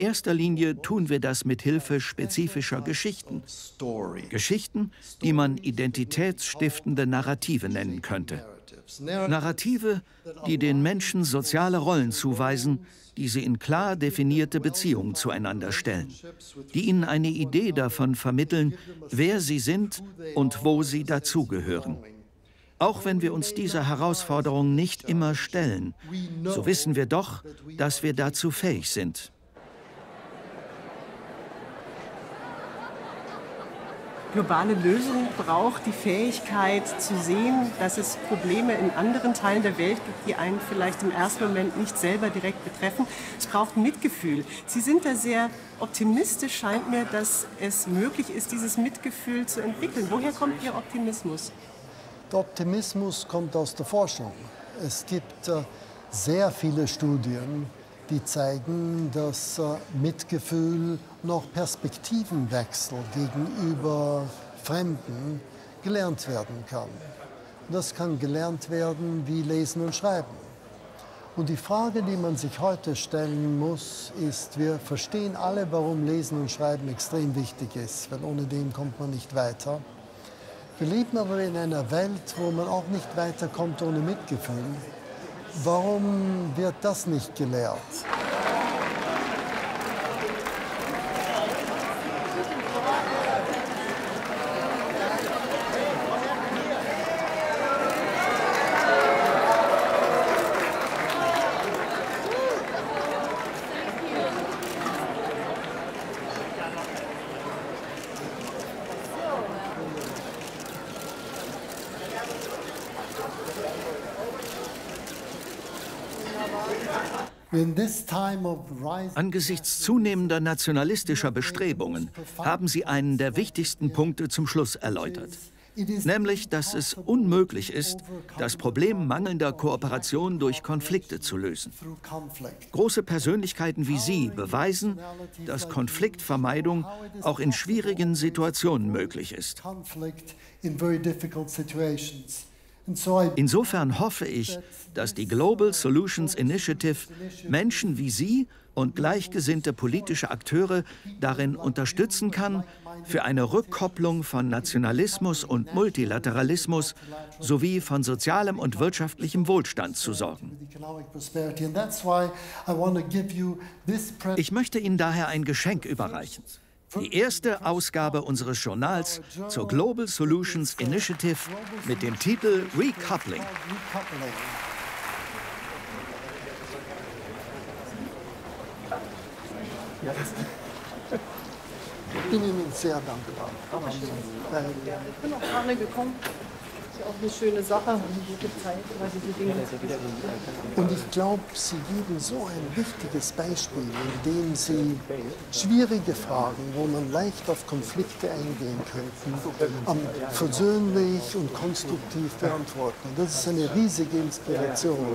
erster Linie tun wir das mit Hilfe spezifischer Geschichten. Geschichten, die man identitätsstiftende Narrative nennen könnte. Narrative, die den Menschen soziale Rollen zuweisen, die sie in klar definierte Beziehungen zueinander stellen, die ihnen eine Idee davon vermitteln, wer sie sind und wo sie dazugehören. Auch wenn wir uns dieser Herausforderung nicht immer stellen, so wissen wir doch, dass wir dazu fähig sind. Globale Lösung braucht die Fähigkeit zu sehen, dass es Probleme in anderen Teilen der Welt gibt, die einen vielleicht im ersten Moment nicht selber direkt betreffen. Es braucht Mitgefühl. Sie sind da sehr optimistisch, scheint mir, dass es möglich ist, dieses Mitgefühl zu entwickeln. Woher kommt Ihr Optimismus? Der Optimismus kommt aus der Forschung. Es gibt sehr viele Studien, die zeigen, dass Mitgefühl noch Perspektivenwechsel gegenüber Fremden gelernt werden kann. Das kann gelernt werden wie Lesen und Schreiben. Und die Frage, die man sich heute stellen muss, ist, wir verstehen alle, warum Lesen und Schreiben extrem wichtig ist, weil ohne dem kommt man nicht weiter. Wir leben aber in einer Welt, wo man auch nicht weiterkommt ohne Mitgefühl. Warum wird das nicht gelehrt? Angesichts zunehmender nationalistischer Bestrebungen haben Sie einen der wichtigsten Punkte zum Schluss erläutert. Nämlich, dass es unmöglich ist, das Problem mangelnder Kooperation durch Konflikte zu lösen. Große Persönlichkeiten wie Sie beweisen, dass Konfliktvermeidung auch in schwierigen Situationen möglich ist. Insofern hoffe ich, dass die Global Solutions Initiative Menschen wie Sie und gleichgesinnte politische Akteure darin unterstützen kann, für eine Rückkopplung von Nationalismus und Multilateralismus sowie von sozialem und wirtschaftlichem Wohlstand zu sorgen. Ich möchte Ihnen daher ein Geschenk überreichen. Die erste Ausgabe unseres Journals zur Global Solutions Initiative mit dem Titel Recoupling. Ich bin Ihnen sehr dankbar. Ich bin auch gerne gekommen. Das ist ja auch eine schöne Sache, eine gute Zeit, weil diese Dinge. Und ich glaube, Sie geben so ein wichtiges Beispiel, indem Sie schwierige Fragen, wo man leicht auf Konflikte eingehen könnte, versöhnlich und konstruktiv beantworten. Das ist eine riesige Inspiration.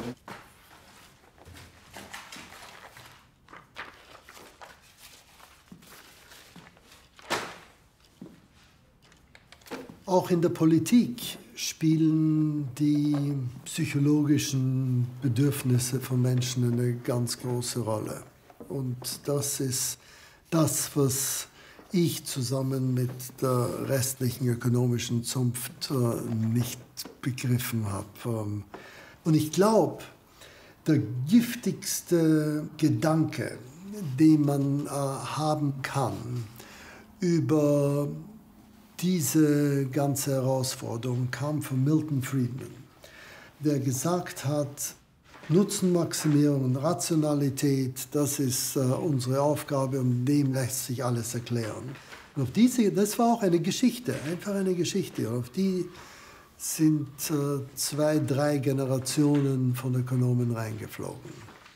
Auch in der Politik spielen die psychologischen Bedürfnisse von Menschen eine ganz große Rolle. Und das ist das, was ich zusammen mit der restlichen ökonomischen Zunft nicht begriffen habe. Und ich glaube, der giftigste Gedanke, den man haben kann über diese ganze Herausforderung, kam von Milton Friedman, der gesagt hat, Nutzenmaximierung und Rationalität, das ist unsere Aufgabe und dem lässt sich alles erklären. Und auf das war auch eine Geschichte, einfach eine Geschichte. Und auf die sind 2, 3 Generationen von Ökonomen reingeflogen.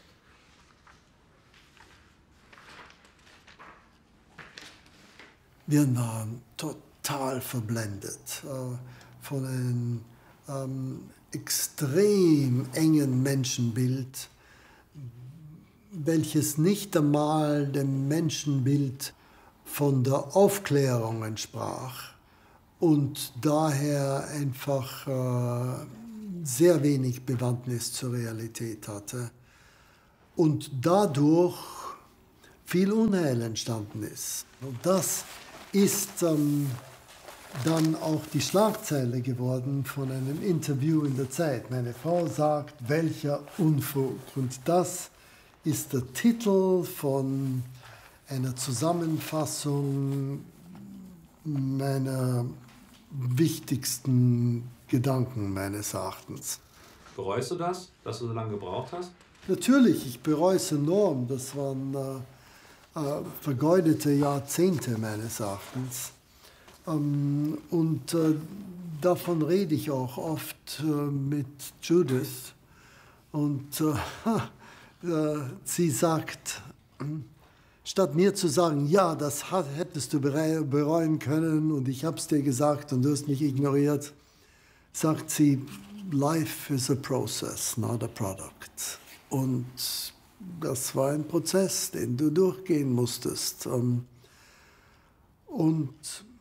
Wir waren total verblendet von einem extrem engen Menschenbild, welches nicht einmal dem Menschenbild von der Aufklärung entsprach und daher einfach sehr wenig Bewandtnis zur Realität hatte. Und dadurch viel Unheil entstanden ist. Und das ist dann auch die Schlagzeile geworden von einem Interview in der Zeit. Meine Frau sagt, welcher Unfug. Und das ist der Titel von einer Zusammenfassung meiner wichtigsten Gedanken meines Erachtens. Bereust du das, dass du so lange gebraucht hast? Natürlich, ich bereue es enorm. Das waren vergeudete Jahrzehnte meines Erachtens. Davon rede ich auch oft mit Judith. Und sie sagt, statt mir zu sagen, ja, das hättest du bereuen können und ich habe es dir gesagt und du hast mich ignoriert, sagt sie, life is a process, not a product. Und das war ein Prozess, den du durchgehen musstest. Und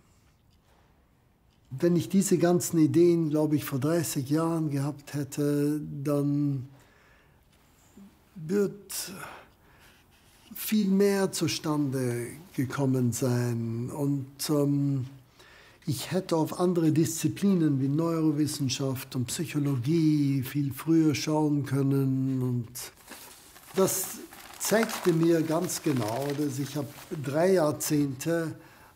wenn ich diese ganzen Ideen, glaube ich, vor 30 Jahren gehabt hätte, dann wird viel mehr zustande gekommen sein. Und ich hätte auf andere Disziplinen wie Neurowissenschaft und Psychologie viel früher schauen können. Und das zeigte mir ganz genau, dass ich habe 3 Jahrzehnte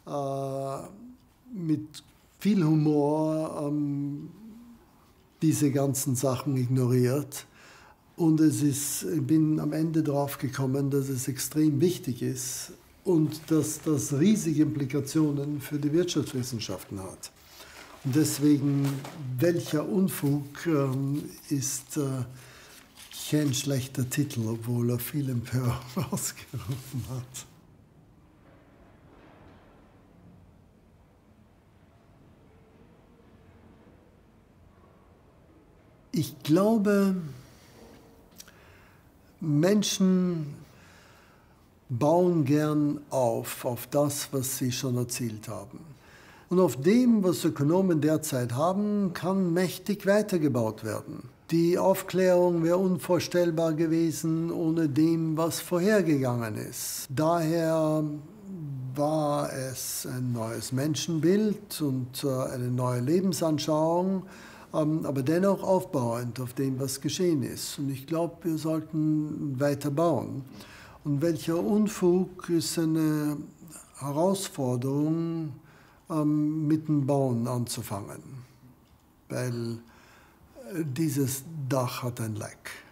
mit viel Humor diese ganzen Sachen ignoriert. Und ich bin am Ende darauf gekommen, dass es extrem wichtig ist und dass das riesige Implikationen für die Wirtschaftswissenschaften hat. Und deswegen, welcher Unfug ist kein schlechter Titel, obwohl er viel Empörung ausgerufen hat. Ich glaube, Menschen bauen gern auf das, was sie schon erzielt haben. Und auf dem, was Ökonomen derzeit haben, kann mächtig weitergebaut werden. Die Aufklärung wäre unvorstellbar gewesen ohne dem, was vorhergegangen ist. Daher war es ein neues Menschenbild und eine neue Lebensanschauung, aber dennoch aufbauend auf dem, was geschehen ist. Und ich glaube, wir sollten weiter bauen. Und welcher Unfug ist eine Herausforderung, mit dem Bauen anzufangen, weil dieses Dach hat ein Leck.